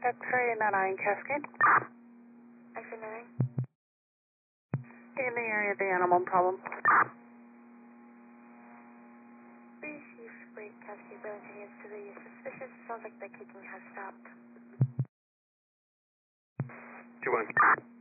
X-ray 99 Cascade. X-ray 99. In the area of the animal problem. Receive spray Cascade branching is to the suspicious. Sounds like the kicking has stopped. 2-1.